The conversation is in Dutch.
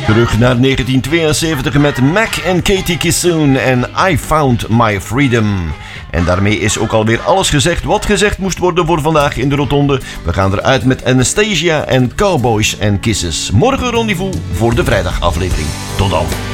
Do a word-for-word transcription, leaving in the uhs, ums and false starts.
Terug naar negentien tweeënzeventig met Mac en Katie Kissoon en I Found My Freedom. En daarmee is ook alweer alles gezegd wat gezegd moest worden voor vandaag in de Rotonde. We gaan eruit met Anastasia en Cowboys and Kisses. Morgen rendezvous voor de vrijdagaflevering. Tot dan.